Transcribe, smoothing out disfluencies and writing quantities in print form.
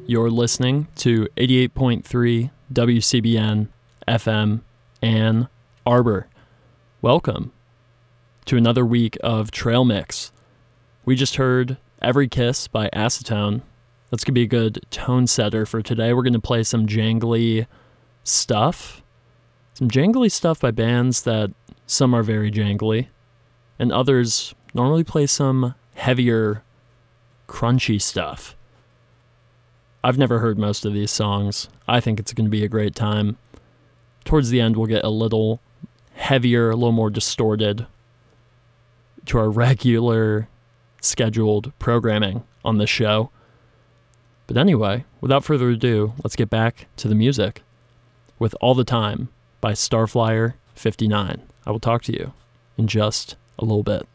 You're listening to 88.3 WCBN FM Ann Arbor. Welcome to another week of Trail Mix. We just heard Every Kiss by Acetone. That's going to be a good tone setter for today. We're going to play some jangly stuff. Some jangly stuff by bands that some are very jangly, and others normally play some heavier, crunchy stuff. I've never heard most of these songs. I think it's going to be a great time. Towards the end, we'll get a little heavier, a little more distorted to our regular scheduled programming on this show. But anyway, without further ado, let's get back to the music with All the Time by Starflyer 59. I will talk to you in just a little bit.